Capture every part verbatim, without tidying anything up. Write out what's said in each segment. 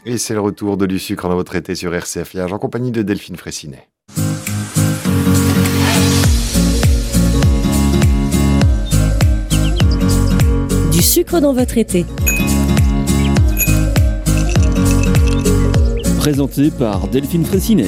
Et c'est le retour de Du sucre dans votre été sur R C F Liège en compagnie de Delphine Fraissinet. Du sucre dans votre été. Présenté par Delphine Fraissinet.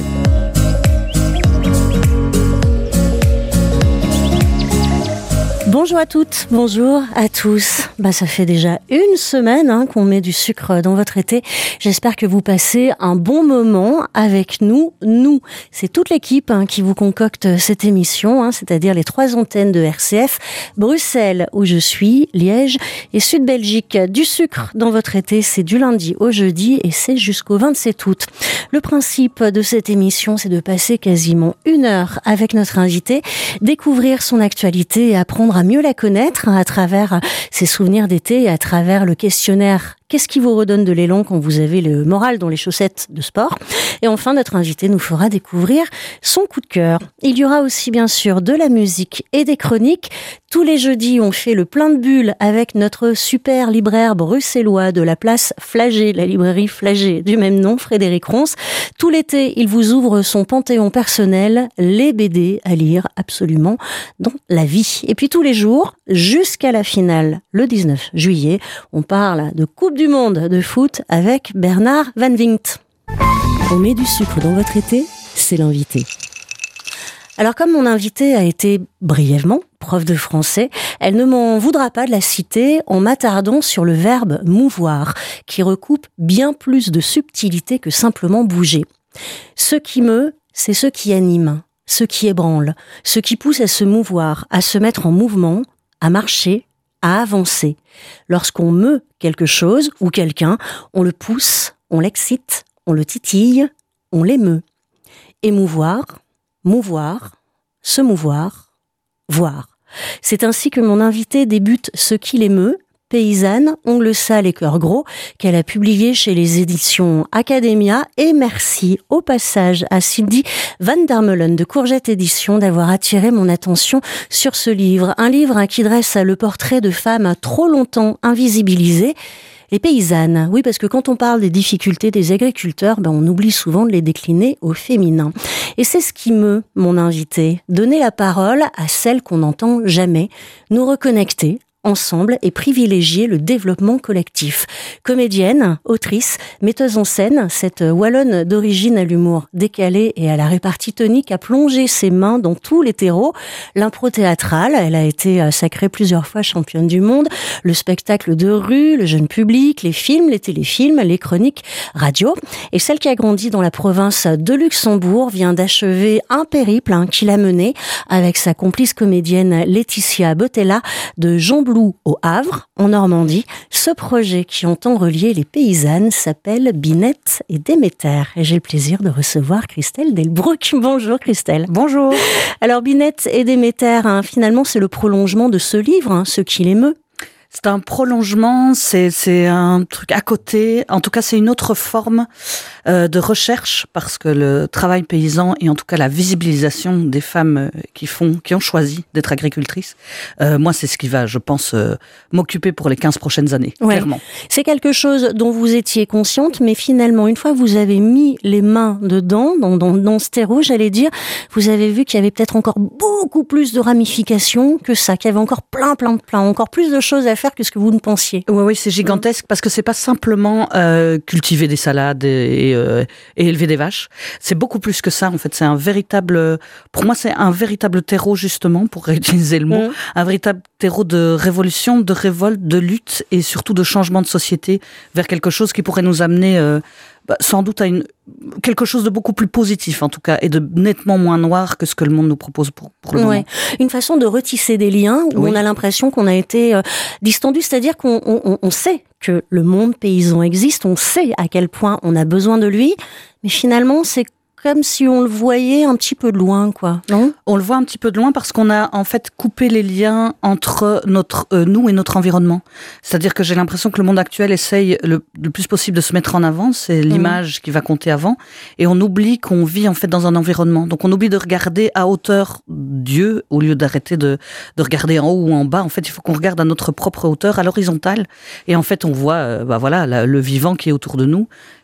Bonjour à toutes, bonjour à tous. Bah, ça fait déjà une semaine hein, qu'on met du sucre dans votre été. J'espère que vous passez un bon moment avec nous. Nous, c'est toute l'équipe hein, qui vous concocte cette émission, hein, c'est-à-dire les trois antennes de R C F, Bruxelles où je suis, Liège et Sud-Belgique. Du sucre dans votre été, c'est du lundi au jeudi et c'est jusqu'au vingt-sept août. Le principe de cette émission, c'est de passer quasiment une heure avec notre invité, découvrir son actualité et apprendre à mieux la connaître à travers ses souvenirs d'été et à travers le questionnaire. Qu'est-ce qui vous redonne de l'élan quand vous avez le moral dans les chaussettes de sport? Et enfin, notre invité nous fera découvrir son coup de cœur. Il y aura aussi bien sûr de la musique et des chroniques. Tous les jeudis, on fait le plein de bulles avec notre super libraire bruxellois de la place Flagey, la librairie Flagey du même nom, Frédéric Ronce. Tout l'été, il vous ouvre son panthéon personnel, les B D à lire absolument dans la vie. Et puis tous les jours, jusqu'à la finale, le dix-neuf juillet, on parle de Coupe du Monde de foot avec Bernard Van Vingt. On met du sucre dans votre été, c'est l'invité. Alors comme mon invité a été brièvement prof de français, elle ne m'en voudra pas de la citer en m'attardant sur le verbe mouvoir, qui recoupe bien plus de subtilité que simplement bouger. Ce qui meut, c'est ce qui anime, ce qui ébranle, ce qui pousse à se mouvoir, à se mettre en mouvement, à marcher, à avancer. Lorsqu'on meut quelque chose ou quelqu'un, on le pousse, on l'excite, on le titille, on l'émeut. Émouvoir, mouvoir, se mouvoir, voir. C'est ainsi que mon invité débute Ce qui l'émeut, paysanne, ongles sales et cœur gros, qu'elle a publié chez les éditions Academia. Et merci au passage à Sylvie Van der Meulen de Courgette Édition d'avoir attiré mon attention sur ce livre. Un livre qui dresse le portrait de femmes trop longtemps invisibilisées. Les paysannes, oui, parce que quand on parle des difficultés des agriculteurs, ben on oublie souvent de les décliner au féminin. Et c'est ce qui meut mon invité, donner la parole à celles qu'on n'entend jamais, nous reconnecter ensemble et privilégier le développement collectif. Comédienne, autrice, metteuse en scène, cette Wallonne d'origine à l'humour décalé et à la répartie tonique a plongé ses mains dans tous les terreaux. L'impro théâtrale, elle a été sacrée plusieurs fois championne du monde, le spectacle de rue, le jeune public, les films, les téléfilms, les chroniques radio. Et celle qui a grandi dans la province de Luxembourg vient d'achever un périple hein, qui l'a mené avec sa complice comédienne Laetitia Botella de Jean au Havre, en Normandie. Ce projet qui entend relier les paysannes s'appelle Binette et Déméter. Et j'ai le plaisir de recevoir Christelle Delbruck. Bonjour Christelle. Bonjour. Alors Binette et Déméter, hein, finalement c'est le prolongement de ce livre, hein, Ce qui l'émeut. C'est un prolongement, c'est, c'est un truc à côté. En tout cas, c'est une autre forme euh, de recherche parce que le travail paysan et en tout cas la visibilisation des femmes qui font, qui ont choisi d'être agricultrices, euh, moi, c'est ce qui va, je pense, euh, m'occuper pour les quinze prochaines années, ouais. Clairement. C'est quelque chose dont vous étiez consciente, mais finalement, une fois que vous avez mis les mains dedans, dans, dans, dans ce terreau, j'allais dire, vous avez vu qu'il y avait peut-être encore beaucoup plus de ramifications que ça, qu'il y avait encore plein, plein, plein, encore plus de choses à faire que ce que vous ne pensiez. Oui, oui, c'est gigantesque parce que c'est pas simplement euh, cultiver des salades et, et, euh, et élever des vaches. C'est beaucoup plus que ça. En fait, c'est un véritable. Pour moi, c'est un véritable terreau justement, pour réutiliser le mot, mmh. un véritable terreau de révolution, de révolte, de lutte et surtout de changement de société vers quelque chose qui pourrait nous amener. Euh, Bah, sans doute à une, quelque chose de beaucoup plus positif, en tout cas, et de nettement moins noir que ce que le monde nous propose pour, pour le ouais. moment. Une façon de retisser des liens où oui. on a l'impression qu'on a été euh, distendu, c'est-à-dire qu'on on, on sait que le monde paysan existe, on sait à quel point on a besoin de lui, mais finalement, c'est comme si on le voyait un petit peu de loin, quoi, non ? On le voit un petit peu de loin parce qu'on a en fait coupé les liens entre notre euh, nous et notre environnement. C'est-à-dire que j'ai l'impression que le monde actuel essaye le, le plus possible de se mettre en avant, c'est l'image mmh. qui va compter avant, et on oublie qu'on vit en fait dans un environnement. Donc on oublie de regarder à hauteur Dieu au lieu d'arrêter de, de regarder en haut ou en bas. En fait, il faut qu'on regarde à notre propre hauteur, à l'horizontale, et en fait on voit euh, bah voilà la, le vivant qui est autour de nous,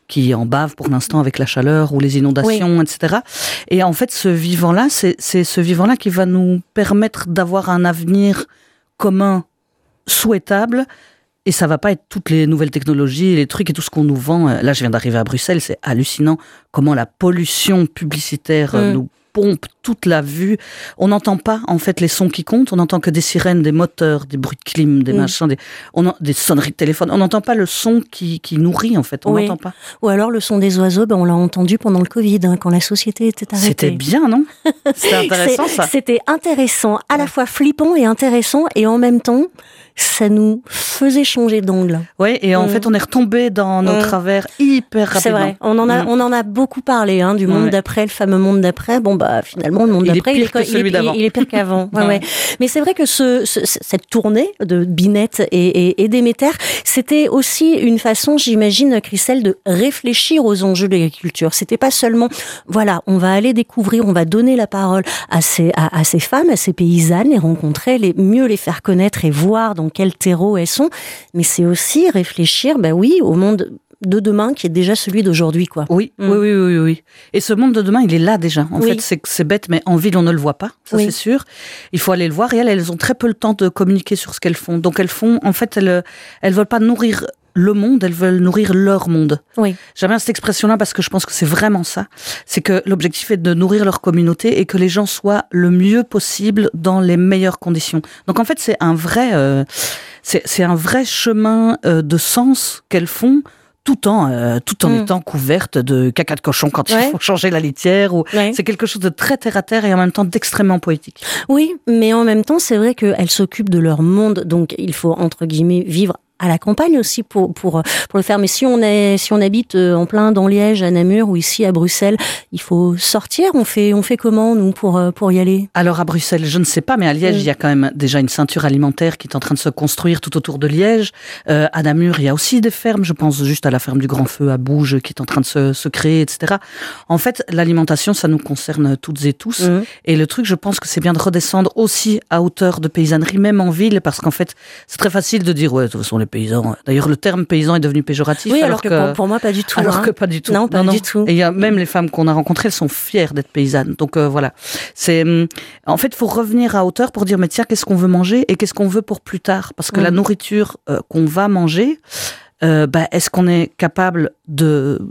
qui en bave pour l'instant avec la chaleur ou les inondations, oui. et cetera. Et en fait, ce vivant-là, c'est, c'est ce vivant-là qui va nous permettre d'avoir un avenir commun souhaitable. Et ça va pas être toutes les nouvelles technologies, les trucs et tout ce qu'on nous vend. Là, je viens d'arriver à Bruxelles, c'est hallucinant comment la pollution publicitaire mmh. nous pompe toute la vue. On n'entend pas, en fait, les sons qui comptent. On n'entend que des sirènes, des moteurs, des bruits de clim, des mmh. machins, des, on a, des sonneries de téléphone. On n'entend pas le son qui, qui nourrit, en fait. On oui. n'entend pas. Ou alors le son des oiseaux, ben, on l'a entendu pendant le Covid, hein, quand la société était arrêtée. C'était bien, non? C'était intéressant, c'est, ça. C'était intéressant, à la fois flippant et intéressant, et en même temps, ça nous faisait changer d'angle. Oui, et en mmh. fait, on est retombé dans nos mmh. travers hyper rapidement. C'est vrai, on en a, mmh. on en a beaucoup parlé, hein, du monde ouais. d'après, le fameux monde d'après. Bon, bah, finalement, le monde il d'après, est il, est, il, est, il, il est pire qu'avant. ouais, ouais. Ouais. Mais c'est vrai que ce, ce, cette tournée de Binette et, et, et Déméter, c'était aussi une façon, j'imagine, Christelle, de réfléchir aux enjeux de l'agriculture. C'était pas seulement, voilà, on va aller découvrir, on va donner la parole à ces, à, à ces femmes, à ces paysannes, les rencontrer, les, mieux les faire connaître et voir dans quel terreau elles sont, mais c'est aussi réfléchir, ben oui, au monde de demain qui est déjà celui d'aujourd'hui, quoi. Oui, mmh. oui, oui, oui, oui. Et ce monde de demain, il est là déjà. En oui. fait, c'est, c'est bête, mais en ville, on ne le voit pas, ça oui. c'est sûr. Il faut aller le voir. Et elles, elles ont très peu le temps de communiquer sur ce qu'elles font. Donc elles font, en fait, elles, elles veulent pas nourrir le monde, elles veulent nourrir leur monde. Oui. J'aime bien cette expression-là parce que je pense que c'est vraiment ça. C'est que l'objectif est de nourrir leur communauté et que les gens soient le mieux possible dans les meilleures conditions. Donc en fait, c'est un vrai, euh, c'est, c'est un vrai chemin euh, de sens qu'elles font, tout en, euh, tout en mmh. étant couvertes de caca de cochon quand ouais. il faut changer la litière. Ou... Ouais. C'est quelque chose de très terre-à-terre et en même temps d'extrêmement poétique. Oui, mais en même temps, c'est vrai qu'elles s'occupent de leur monde, donc il faut, entre guillemets, vivre à la campagne aussi pour pour pour le faire. Mais si on est si on habite en plein dans Liège, à Namur ou ici à Bruxelles, il faut sortir. On fait on fait comment nous pour pour y aller? Alors à Bruxelles, je ne sais pas, mais à Liège, mmh. il y a quand même déjà une ceinture alimentaire qui est en train de se construire tout autour de Liège. Euh, à Namur, il y a aussi des fermes. Je pense juste à la ferme du Grand Feu à Bouges qui est en train de se se créer, et cetera. En fait, l'alimentation, ça nous concerne toutes et tous. Mmh. Et le truc, je pense que c'est bien de redescendre aussi à hauteur de paysannerie, même en ville, parce qu'en fait, c'est très facile de dire ouais, de toute façon les paysans. D'ailleurs, le terme paysan est devenu péjoratif. Oui, alors, alors que, que pour, pour moi, pas du tout. Alors hein. que pas du tout. Non, pas non, non. du tout. Et il y a même les femmes qu'on a rencontrées, elles sont fières d'être paysannes. Donc euh, voilà. C'est, en fait, il faut revenir à hauteur pour dire, mais tiens, qu'est-ce qu'on veut manger et qu'est-ce qu'on veut pour plus tard? Parce que mmh. la nourriture euh, qu'on va manger, euh, bah, est-ce qu'on est capable de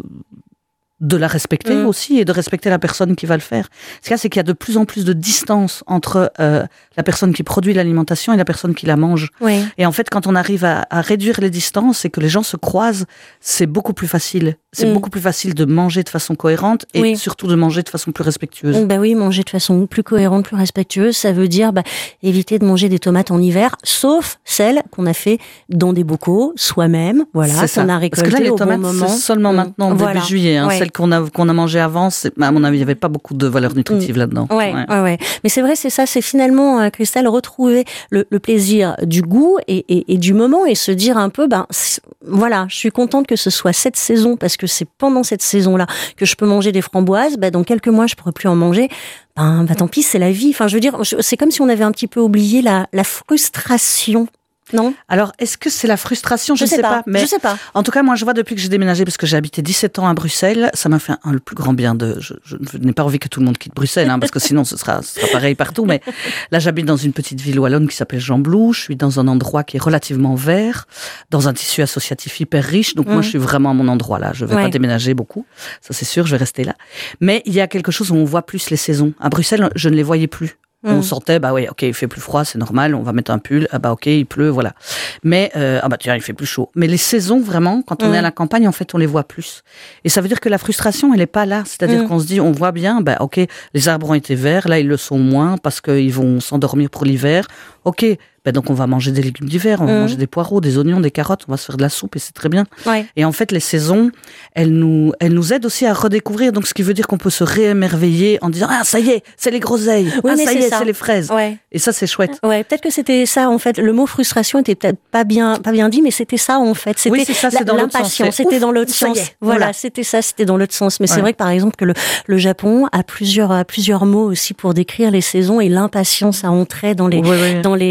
de la respecter mmh. aussi et de respecter la personne qui va le faire. Ce qu'il y a, c'est qu'il y a de plus en plus de distance entre euh, la personne qui produit l'alimentation et la personne qui la mange. Oui. Et en fait, quand on arrive à, à réduire les distances et que les gens se croisent, c'est beaucoup plus facile. C'est mmh. beaucoup plus facile de manger de façon cohérente et oui. surtout de manger de façon plus respectueuse. Bah oui, manger de façon plus cohérente, plus respectueuse, ça veut dire bah, éviter de manger des tomates en hiver, sauf celles qu'on a fait dans des bocaux, soi-même, voilà, c'est qu'on ça. a récoltées Parce que là, les au tomates, bon moment. C'est seulement maintenant, voilà. début juillet. Hein, ouais. Celles qu'on a, qu'on a mangées avant, c'est, à mon avis, il n'y avait pas beaucoup de valeur nutritive mmh. là-dedans. Ouais, ouais. Ouais, ouais. Mais c'est vrai, c'est ça, c'est finalement, euh, Christelle, retrouver le, le plaisir du goût et, et, et du moment et se dire un peu, ben voilà, je suis contente que ce soit cette saison parce que c'est pendant cette saison-là que je peux manger des framboises. Ben, dans quelques mois, je pourrai plus en manger. Ben, ben tant pis, c'est la vie. Enfin, je veux dire, c'est comme si on avait un petit peu oublié la, la frustration. Non. Alors, est-ce que c'est la frustration? Je, je sais, sais pas. pas. Mais je sais pas. En tout cas, moi, je vois depuis que j'ai déménagé, parce que j'ai habité dix-sept ans à Bruxelles, ça m'a fait un, le plus grand bien de. Je, je, je n'ai pas envie que tout le monde quitte Bruxelles, hein, parce que sinon, ce sera, ce sera pareil partout. Mais là, j'habite dans une petite ville wallonne qui s'appelle Gembloux. Je suis dans un endroit qui est relativement vert, dans un tissu associatif hyper riche. Donc, mmh. moi, je suis vraiment à mon endroit là. Je vais ouais. pas déménager beaucoup. Ça, c'est sûr, je vais rester là. Mais il y a quelque chose où on voit plus les saisons. À Bruxelles, je ne les voyais plus. Mmh. On sentait, bah oui, ok, il fait plus froid, c'est normal, on va mettre un pull, ah bah ok, il pleut, voilà. Mais, euh, ah bah tiens, il fait plus chaud. Mais les saisons, vraiment, quand on mmh. est à la campagne, en fait, on les voit plus. Et ça veut dire que la frustration, elle est pas là. C'est-à-dire mmh. qu'on se dit, on voit bien, bah ok, les arbres ont été verts, là, ils le sont moins parce qu'ils vont s'endormir pour l'hiver. Ok, ben donc on va manger des légumes d'hiver, on va mmh. manger des poireaux, des oignons, des carottes, on va se faire de la soupe et c'est très bien. Ouais. Et en fait, les saisons, elles nous, elles nous aident aussi à redécouvrir, donc ce qui veut dire qu'on peut se réémerveiller en disant « Ah, ça y est, c'est les groseilles, oui, ah, ça y est, ça. c'est les fraises. Ouais. » Et ça, c'est chouette. Ouais, peut-être que c'était ça, en fait. Le mot frustration était peut-être pas bien, pas bien dit, mais c'était ça, en fait. C'était oui, c'est ça, c'est dans l'autre sens. C'est c'était ouf, dans l'autre sens. Est, voilà, voilà, c'était ça, c'était dans l'autre sens. Mais ouais. c'est vrai que, par exemple, que le, le Japon a plusieurs, a plusieurs mots aussi pour décrire les saisons et l'impatience à entrer dans les, oui, oui. dans les, dans, dans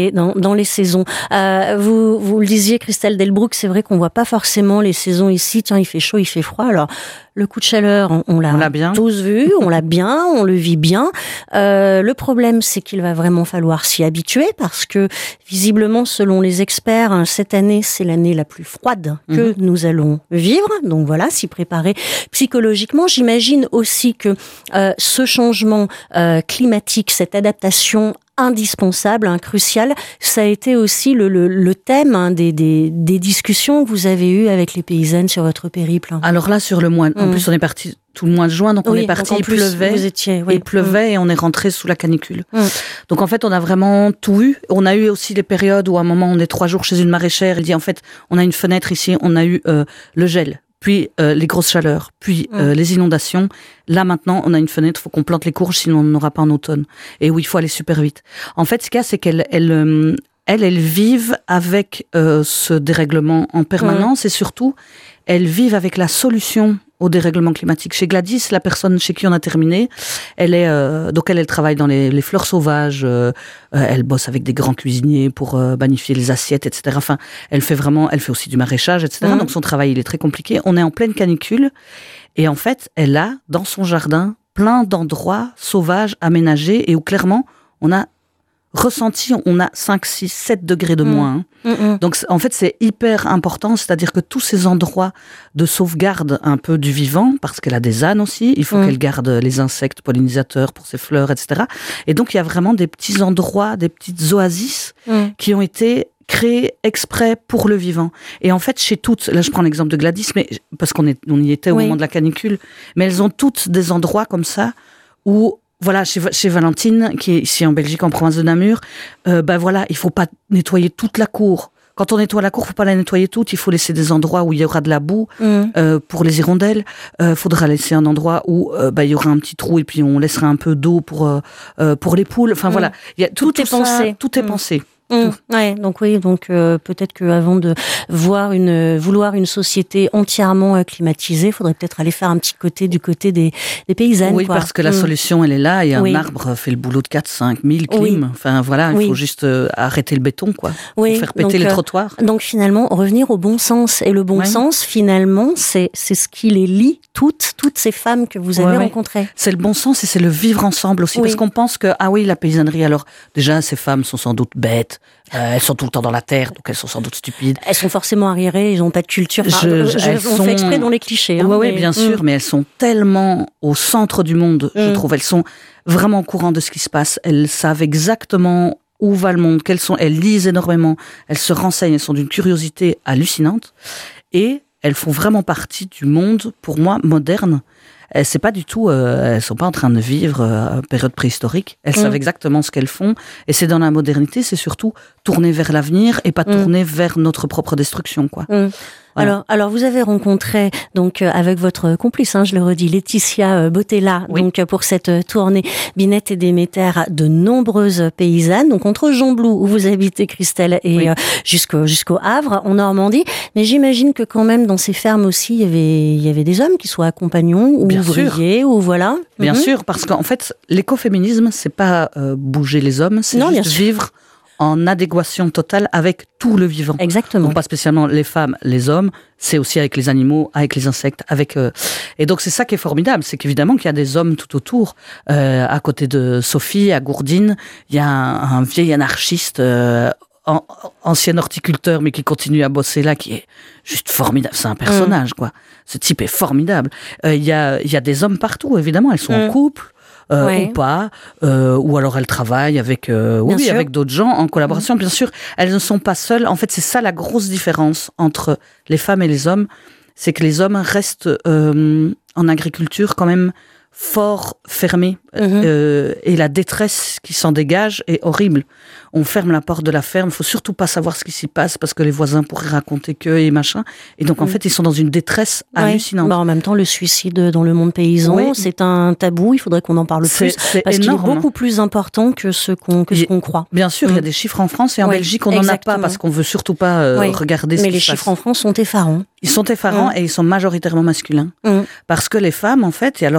dans les saisons. Euh, vous, vous le disiez, Christelle Delbrück, c'est vrai qu'on voit pas forcément les saisons ici. Tiens, il fait chaud, il fait froid. Alors, le coup de chaleur, on, on l'a, on l'a bien. tous vu, on l'a bien, on le vit bien. Euh, le problème, c'est qu'il va vraiment falloir s'y habituer parce que, visiblement, selon les experts, hein, cette année, c'est l'année la plus froide que mmh. nous allons vivre. Donc voilà, s'y préparer psychologiquement. J'imagine aussi que euh, ce changement euh, climatique, cette adaptation indispensable, hein, crucial, ça a été aussi le, le, le thème hein, des, des, des discussions que vous avez eues avec les paysannes sur votre périple. Alors là, sur le mois, en mmh. plus on est parti tout le mois de juin, donc oui, on est parti, il plus, pleuvait, vous étiez, oui. il pleuvait mmh. et on est rentré sous la canicule. Mmh. Donc en fait, on a vraiment tout eu. On a eu aussi les périodes où à un moment on est trois jours chez une maraîchère, elle dit en fait, on a une fenêtre ici, on a eu euh, le gel. Puis euh, les grosses chaleurs, puis euh, mmh. les inondations. Là maintenant, on a une fenêtre, il faut qu'on plante les courges, sinon on n'aura pas en automne. Et oui, il faut aller super vite. En fait, ce qu'il y a, c'est qu'elles elles, euh, elles, elles vivent avec euh, ce dérèglement en permanence mmh. et surtout, elles vivent avec la solution au dérèglement climatique. Chez Gladys, la personne chez qui on a terminé, elle est euh, donc elle, elle travaille dans les, les fleurs sauvages. Euh, elle bosse avec des grands cuisiniers pour euh, magnifier les assiettes, et cetera. Enfin, elle fait vraiment, elle fait aussi du maraîchage, et cetera. Mmh. Donc son travail, il est très compliqué. On est en pleine canicule et en fait, elle a dans son jardin plein d'endroits sauvages aménagés et où clairement on a ressenti, on a cinq, six, sept degrés de moins. Hein. Mmh, mmh. Donc, en fait, c'est hyper important, c'est-à-dire que tous ces endroits de sauvegarde un peu du vivant, parce qu'elle a des ânes aussi, il faut mmh. qu'elle garde les insectes pollinisateurs pour ses fleurs, et cetera. Et donc, il y a vraiment des petits endroits, des petites oasis mmh. qui ont été créés exprès pour le vivant. Et en fait, chez toutes, là je prends l'exemple de Gladys, mais, parce qu'on est, on y était au oui. moment de la canicule, mais elles ont toutes des endroits comme ça où voilà, chez, chez Valentine, qui est ici en Belgique, en province de Namur, euh, ben voilà, il faut pas nettoyer toute la cour. Quand on nettoie la cour, faut pas la nettoyer toute. Il faut laisser des endroits où il y aura de la boue mmh. euh, pour les hirondelles. Il euh, faudra laisser un endroit où euh, bah, il y aura un petit trou et puis on laissera un peu d'eau pour euh, euh, pour les poules. Enfin mmh. voilà, il y a tout, tout, tout est ça, pensé. Tout est mmh. pensé. Mmh, ouais, donc oui, donc euh, peut-être que avant de voir une vouloir une société entièrement euh, climatisée, il faudrait peut-être aller faire un petit côté du côté des, des paysannes. Oui, quoi. Parce que la mmh. solution, elle est là. Et un oui. arbre fait le boulot de quatre, cinq mille clims. Oui. Enfin voilà, il oui. faut juste euh, arrêter le béton, quoi. Oui. Faut faire péter donc, les euh, trottoirs. Donc finalement, revenir au bon sens. Et le bon ouais. sens, finalement, c'est c'est ce qui les lie toutes, toutes ces femmes que vous avez ouais, rencontrées. Ouais. C'est le bon sens et c'est le vivre ensemble aussi. Oui. Parce qu'on pense que ah oui, la paysannerie. Alors déjà, ces femmes sont sans doute bêtes. Euh, elles sont tout le temps dans la terre, donc elles sont sans doute stupides. Elles sont forcément arriérées, ils n'ont pas de culture. Enfin, je, je, je, on sont... fait exprès dans les clichés. Hein, oui, mais... oui, bien mmh. sûr, mais elles sont tellement au centre du monde, mmh. je trouve. Elles sont vraiment au courant de ce qui se passe. Elles savent exactement où va le monde, quelles sont. Elles lisent énormément, elles se renseignent, elles sont d'une curiosité hallucinante. Et elles font vraiment partie du monde, pour moi, moderne. C'est pas du tout, euh, elles sont pas en train de vivre euh, période préhistorique. Elles mmh. savent exactement ce qu'elles font. Et c'est dans la modernité, c'est surtout tourner vers l'avenir et pas mmh. tourner vers notre propre destruction, quoi. Mmh. Voilà. Alors, alors vous avez rencontré donc euh, avec votre complice, hein, je le redis, Laetitia euh, Bottella, oui. donc euh, pour cette euh, tournée Binette et Déméter, de nombreuses paysannes, donc entre Gembloux où vous habitez, Christelle, et oui. euh, jusqu'au jusqu'au Havre en Normandie. Mais j'imagine que quand même dans ces fermes aussi, il y avait il y avait des hommes qui soient compagnons ou Bien ouvriers sûr. ou voilà. Bien mm-hmm. sûr, parce qu'en fait, l'écoféminisme, c'est pas euh, bouger les hommes, c'est non, juste vivre en adéquation totale avec tout le vivant. Exactement. Donc pas spécialement les femmes, les hommes, c'est aussi avec les animaux, avec les insectes, avec euh... et donc c'est ça qui est formidable, c'est qu'évidemment qu'il y a des hommes tout autour. Euh, à côté de Sophie, à Gourdine, il y a un, un vieil anarchiste, euh, an, ancien horticulteur, mais qui continue à bosser là, qui est juste formidable. C'est un personnage, mmh. quoi. Ce type est formidable. Euh, il y a, il y a des hommes partout, évidemment. Elles sont mmh. en couple. Euh, ouais. Ou pas, euh, ou alors elles travaillent avec, euh, oui, avec d'autres gens en collaboration. Mmh. Bien sûr, elles ne sont pas seules. En fait, c'est ça la grosse différence entre les femmes et les hommes, c'est que les hommes restent euh, en agriculture quand même fort fermés, mmh. euh, et la détresse qui s'en dégage est horrible. On ferme la porte de la ferme, il faut surtout pas savoir ce qui s'y passe parce que les voisins pourraient raconter que et machin. Et donc en mmh. fait, ils sont dans une détresse ouais. hallucinante. Bah, en même temps, le suicide dans le monde paysan, oui. c'est un tabou. Il faudrait qu'on en parle c'est, plus c'est parce énorme. qu'il est beaucoup plus important que ce qu'on que ce qu'on croit. Bien sûr, mmh. il y a des chiffres en France et en ouais, Belgique, on n'en a pas parce qu'on veut surtout pas euh, ouais. regarder ce Mais qui les se chiffres passe. en France sont effarants. Ils sont effarants mmh. et ils sont majoritairement masculins. Mmh. Parce que les femmes, en fait, et alors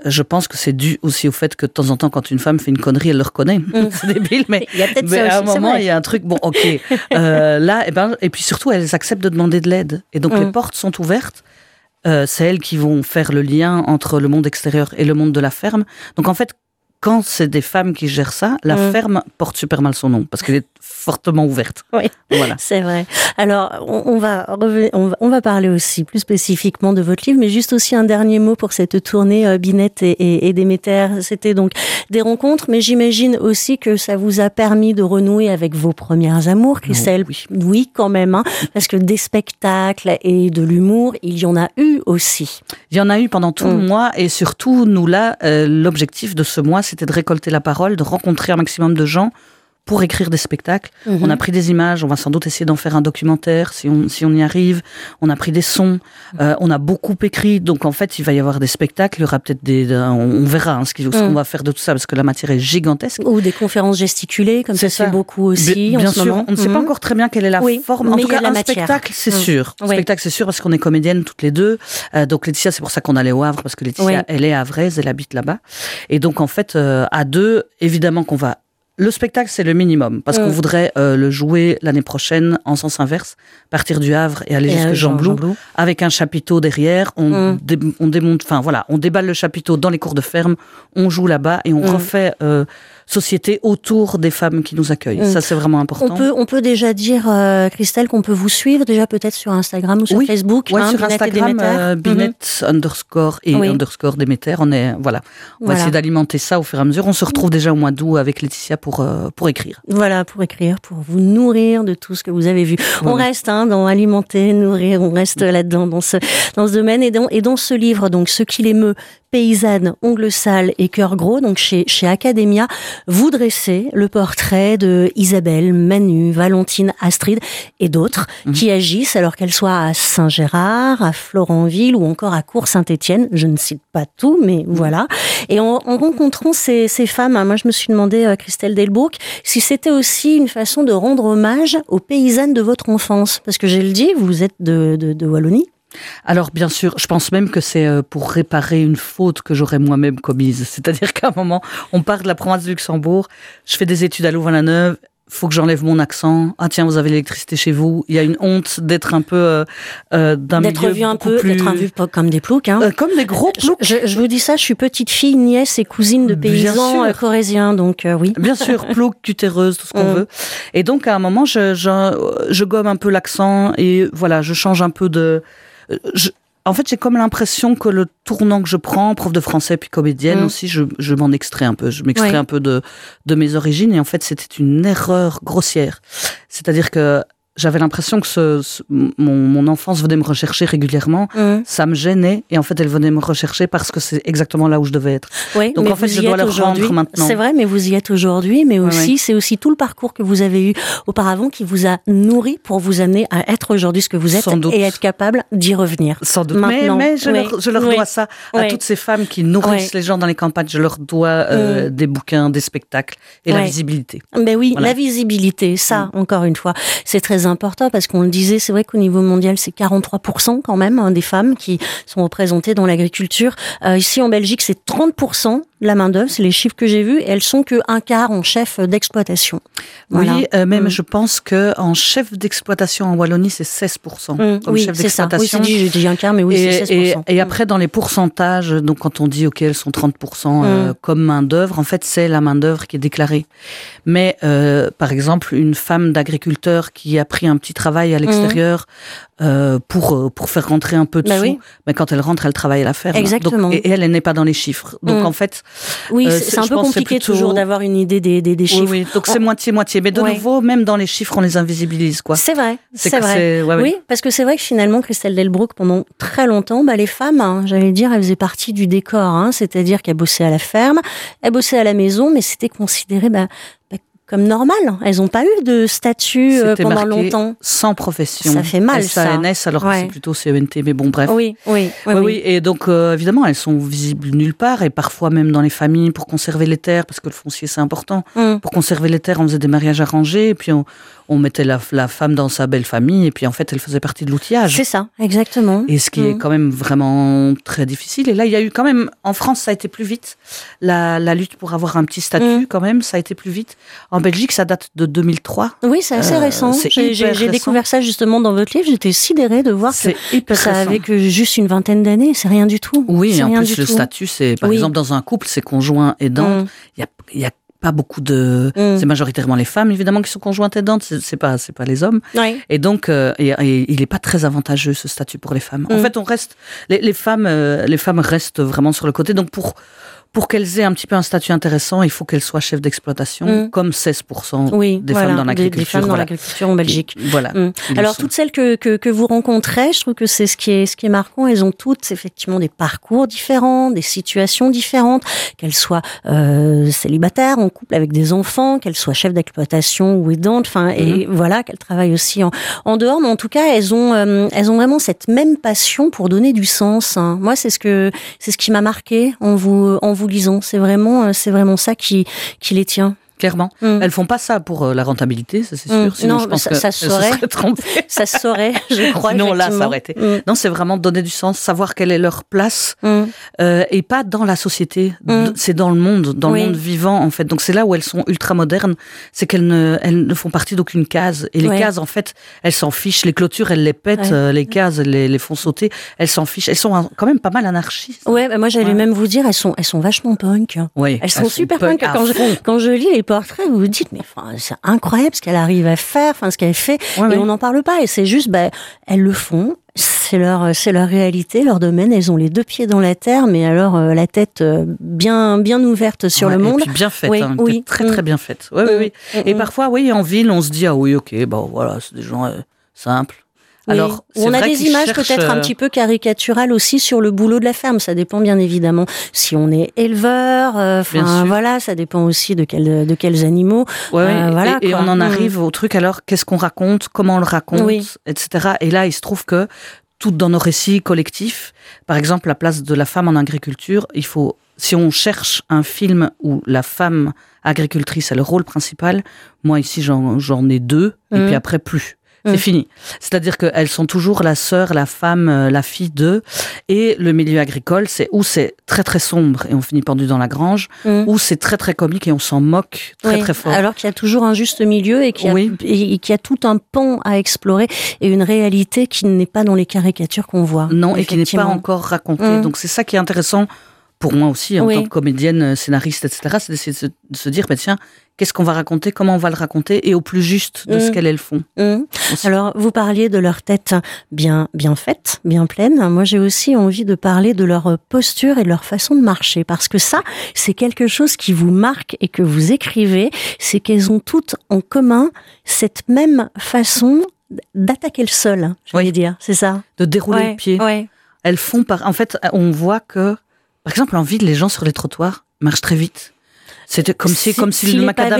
je pense que c'est dû aussi au fait que de temps en temps, quand une femme fait une connerie, elle le reconnaît. Mmh. C'est débile, mais, il y a peut-être mais ça à aussi, un moment, il y a un truc, bon, ok. euh, là, et, ben, et puis surtout, elles acceptent de demander de l'aide. Et donc, mmh. les portes sont ouvertes. Euh, c'est elles qui vont faire le lien entre le monde extérieur et le monde de la ferme. Donc, en fait, quand c'est des femmes qui gèrent ça, la mmh. ferme porte super mal son nom parce qu'elle est fortement ouverte. Oui, voilà. C'est vrai. Alors, on, on, va revenir, on, va, on va parler aussi plus spécifiquement de votre livre, mais juste aussi un dernier mot pour cette tournée euh, Binette et, et, et Déméter. C'était donc des rencontres, mais j'imagine aussi que ça vous a permis de renouer avec vos premières amours, Christelle. Oui, oui quand même, hein, parce que des spectacles et de l'humour, il y en a eu aussi. Il y en a eu pendant tout mmh. le mois et surtout, nous là, euh, l'objectif de ce mois, c'est c'était de récolter la parole, de rencontrer un maximum de gens pour écrire des spectacles. Mmh. On a pris des images, on va sans doute essayer d'en faire un documentaire si on, si on y arrive. On a pris des sons, euh, on a beaucoup écrit. Donc en fait, il va y avoir des spectacles, il y aura peut-être des... On, on verra hein, ce, ce mmh. qu'on va faire de tout ça parce que la matière est gigantesque. Ou des conférences gesticulées, comme c'est ça, ça. c'est beaucoup aussi Bien, en bien ce sûr, moment. on ne sait mmh. pas encore très bien quelle est la oui, forme. En tout cas, un matière. spectacle, c'est mmh. sûr. Un oui. spectacle, c'est sûr parce qu'on est comédiennes toutes les deux. Euh, donc Laetitia, c'est pour ça qu'on allait au Havre parce que Laetitia, oui. elle est havraise, elle habite là-bas. Et donc en fait, euh, à deux, évidemment qu'on va... Le spectacle, c'est le minimum, parce mmh. qu'on voudrait euh, le jouer l'année prochaine en sens inverse, partir du Havre et aller et jusqu'à Jean-Blou, Jean avec un chapiteau derrière. On, mmh. dé, on démonte, enfin voilà, on déballe le chapiteau dans les cours de ferme, on joue là-bas et on mmh. refait euh, société autour des femmes qui nous accueillent. Mmh. Ça, c'est vraiment important. On peut, on peut déjà dire, euh, Christelle, qu'on peut vous suivre déjà peut-être sur Instagram ou sur oui. Facebook. Oui, hein, sur Binette Instagram, euh, Binette mmh. underscore et oui. underscore Déméter. On est, voilà, on voilà. va essayer d'alimenter ça au fur et à mesure. On se retrouve déjà au mois d'août avec Laetitia pour euh, pour écrire. Voilà, pour écrire, pour vous nourrir de tout ce que vous avez vu. Oui. On reste hein, dans alimenter, nourrir, on reste là-dedans dans ce dans ce domaine et dans et dans ce livre donc ce qui l'émeut. Paysanne, ongles sales et cœur gros, donc chez, chez Academia, vous dressez le portrait de Isabelle, Manu, Valentine, Astrid et d'autres mmh. qui agissent alors qu'elles soient à Saint-Gérard, à Florentville ou encore à Cours-Saint-Étienne. Je ne cite pas tout, mais mmh. voilà. Et en, en rencontrant ces, ces femmes, hein, moi je me suis demandé, euh, Christelle Delbourg, si c'était aussi une façon de rendre hommage aux paysannes de votre enfance. Parce que j'ai le dit, vous êtes de, de, de Wallonie. Alors bien sûr, je pense même que c'est pour réparer une faute que j'aurais moi-même commise. C'est-à-dire qu'à un moment, on part de la province de Luxembourg, je fais des études à Louvain-la-Neuve, faut que j'enlève mon accent. Ah tiens, vous avez l'électricité chez vous. Il y a une honte d'être un peu euh, euh, d'un d'être milieu vu un peu, plus... d'être vu comme des ploucs, hein. Euh, comme des gros ploucs. Je, je, je vous dis ça, je suis petite fille, nièce et cousine de paysans corésiens, donc euh, oui. Bien sûr, ploucs, cutéreuses, tout ce qu'on mmh. veut. Et donc à un moment, je, je, je gomme un peu l'accent et voilà, je change un peu de. Je, en fait, j'ai comme l'impression que le tournant que je prends, prof de français puis comédienne mmh. aussi, je, je m'en extrais un peu. Je m'extrais oui. un peu de, de mes origines et en fait, c'était une erreur grossière. C'est-à-dire que j'avais l'impression que ce, ce, mon, mon enfance venait me rechercher régulièrement. Mmh. Ça me gênait et en fait, elle venait me rechercher parce que c'est exactement là où je devais être. Oui, donc mais en fait, vous je y dois êtes le rendre maintenant. C'est vrai, mais vous y êtes aujourd'hui, mais aussi, oui, oui. c'est aussi tout le parcours que vous avez eu auparavant qui vous a nourri pour vous amener à être aujourd'hui ce que vous êtes Sans doute. Et être capable d'y revenir. Sans doute. Maintenant. Mais, mais je, oui. leur, je leur oui. dois ça à oui. toutes ces femmes qui nourrissent oui. les gens dans les campagnes. Je leur dois euh, mmh. des bouquins, des spectacles et oui. la visibilité. Ben oui, voilà. la visibilité, ça, mmh. encore une fois, c'est très important parce qu'on le disait, c'est vrai qu'au niveau mondial, c'est quarante-trois pour cent quand même hein, des femmes qui sont représentées dans l'agriculture. Euh, ici en Belgique, c'est trente pour cent de la main-d'œuvre, c'est les chiffres que j'ai vus, et elles sont qu'un quart en chef d'exploitation. Voilà. Oui, euh, même mmh. je pense qu'en chef d'exploitation en Wallonie, c'est seize pour cent. Mmh, comme oui, chef d'exploitation. Oui, j'ai dit un quart, mais oui, et, c'est seize pour cent. Et, et après, dans les pourcentages, donc quand on dit, OK, elles sont trente pour cent mmh. euh, comme main-d'œuvre, en fait, c'est la main-d'œuvre qui est déclarée. Mais, euh, par exemple, une femme d'agriculteur qui a pris un petit travail à l'extérieur, mmh. Euh, pour pour faire rentrer un peu de bah sous, oui. mais quand elle rentre, elle travaille à la ferme. Exactement. Donc, et, et elle, elle n'est pas dans les chiffres. Donc mmh. en fait, oui, euh, c'est, c'est un peu compliqué plutôt... toujours d'avoir une idée des des, des chiffres. Oui, oui. Donc on... c'est moitié moitié. Mais de ouais. nouveau, même dans les chiffres, on les invisibilise, quoi. C'est vrai, c'est, c'est vrai. C'est... Ouais, oui, ouais. parce que c'est vrai que finalement, Christelle Delbourg, pendant très longtemps, bah les femmes, hein, j'allais dire, elles faisaient partie du décor, hein, c'est-à-dire qu'elles bossaient à la ferme, elles bossaient à la maison, mais c'était considéré, bah, bah comme normal. Elles n'ont pas eu de statut euh, C'était pendant marqué longtemps. Sans profession. Ça fait mal, S A N S, ça. alors Ouais. que c'est plutôt C E N T, mais bon, bref. Oui, oui, oui. Oui, oui, et donc euh, évidemment, elles sont visibles nulle part, et parfois même dans les familles pour conserver les terres, parce que le foncier c'est important. Mm. Pour conserver les terres, on faisait des mariages arrangés, et puis on, on mettait la, la femme dans sa belle famille, et puis en fait, elle faisait partie de l'outillage. C'est ça, exactement. Et ce qui Mm. est quand même vraiment très difficile. Et là, il y a eu quand même, en France, ça a été plus vite. La, la lutte pour avoir un petit statut, Mm. quand même, ça a été plus vite. En Belgique, ça date de deux mille trois. Oui, c'est assez Euh, récent. c'est J'ai, hyper j'ai, j'ai récent. découvert ça justement dans votre livre. J'étais sidérée de voir que C'est hyper ça récent. avait que juste une vingtaine d'années. C'est rien du tout. Oui, c'est et en rien plus, du le tout. statut, c'est, par Oui. exemple, dans un couple, c'est conjoint aidant. Mm. Il y a, il y a pas beaucoup de, Mm. c'est majoritairement les femmes, évidemment, qui sont conjointes aidantes. C'est, c'est pas, c'est pas les hommes. Ouais. Et donc, euh, et, et il est pas très avantageux, ce statut pour les femmes. En Mm. fait, on reste, les, les femmes, euh, les femmes restent vraiment sur le côté. Donc, pour, pour qu'elles aient un petit peu un statut intéressant, il faut qu'elles soient chefs d'exploitation, Mm. comme seize pour cent Oui, des voilà, femmes dans des- l'agriculture. Des femmes dans voilà. l'agriculture en Belgique. Voilà. Mm. Ils le Alors sont. toutes celles que, que, que vous rencontrez, je trouve que c'est ce qui est, ce qui est marquant, elles ont toutes effectivement des parcours différents, des situations différentes, qu'elles soient euh, célibataires, en couple avec des enfants, qu'elles soient chefs d'exploitation ou aidantes, enfin, et voilà, qu'elles travaillent aussi en, en dehors, mais en tout cas, elles ont, euh, elles ont vraiment cette même passion pour donner du sens. Hein. Moi, c'est ce que, c'est ce qui m'a marqué en vous, en vous lisant. C'est vraiment, euh, c'est vraiment ça qui, qui les tient. Clairement. Mm. Elles font pas ça pour euh, la rentabilité, ça c'est Mm. sûr. Sinon, Non, je pense ça- que ça elles se saurait. seraient trompées. Ça se saurait, je crois. Sinon, là, ça effectivement. aurait été. Mm. Non, c'est vraiment donner du sens, savoir quelle est leur place, Mm. euh, et pas dans la société. Mm. D- C'est dans le monde, dans Oui. le monde vivant, en fait. Donc, c'est là où elles sont ultra modernes. C'est qu'elles ne, elles ne font partie d'aucune case. Et les Ouais. cases, en fait, elles s'en fichent. Les clôtures, elles les pètent. Ouais. euh, les cases, elles les, les font sauter. Elles s'en fichent. Elles sont un- quand même pas mal anarchistes. Ouais, bah moi j'allais Ouais. même vous dire, elles sont, elles sont vachement punk. Oui. Elles sont super punk. à Quand je, fond. quand je lis les portraits, vous vous dites, mais enfin, c'est incroyable ce qu'elle arrive à faire, enfin ce qu'elle fait, Ouais, et ouais. on n'en parle pas. Et c'est juste, bah, elles le font. C'est leur, c'est leur réalité, leur domaine. Elles ont les deux pieds dans la terre, mais alors euh, la tête euh, bien, bien ouverte sur Ouais, le monde. Et puis bien faite, Oui, hein, oui. très Mm. très bien faite. Ouais, Mm. oui, oui. Et Mm. parfois, oui, en ville, on se dit ah oui, ok, bon voilà, c'est des gens euh, simples. Oui. Alors, Ou c'est on a vrai des qu'ils images cherchent, peut-être un euh, petit peu caricaturales aussi sur le boulot de la ferme. Ça dépend bien évidemment si on est éleveur. euh, Bien Enfin sûr. voilà, ça dépend aussi de quels de quels animaux. Ouais, Euh, ouais, voilà, et, et quoi. on en Mm. arrive au truc, alors qu'est-ce qu'on raconte, comment on le raconte, Oui. et cetera. Et là, il se trouve que tout dans nos récits collectifs, par exemple, la place de la femme en agriculture, il faut, si on cherche un film où la femme agricultrice a le rôle principal, moi ici j'en, j'en ai deux, et Mm. puis après plus. Mm. C'est fini. C'est-à-dire qu'elles sont toujours la sœur, la femme, euh, la fille d'eux. Et le milieu agricole, c'est où c'est très très sombre et on finit pendu dans la grange, Mm. ou c'est très très comique et on s'en moque très Oui, très fort. alors qu'il y a toujours un juste milieu et qu'il y a, Oui. et qu'il y a tout un pan à explorer et une réalité qui n'est pas dans les caricatures qu'on voit. Non, et qui n'est pas effectivement. encore raconté. Mm. Donc c'est ça qui est intéressant pour moi aussi, en Oui. tant que comédienne, scénariste, et cetera, c'est d'essayer de se, de se dire, bah, tiens, qu'est-ce qu'on va raconter, comment on va le raconter, et au plus juste de Mm. ce qu'elles elles font. Hum. aussi. Alors, vous parliez de leur tête bien, bien faite, bien pleine. Moi, j'ai aussi envie de parler de leur posture et de leur façon de marcher. Parce que ça, c'est quelque chose qui vous marque et que vous écrivez. C'est qu'elles ont toutes en commun cette même façon d'attaquer le sol, j'allais Oui. dire. C'est ça? De dérouler Ouais, le pied. ouais. Elles font par... En fait, on voit que, par exemple, en ville, les gens sur les trottoirs marchent très vite. C'est comme si, Si- comme si, si le les macadam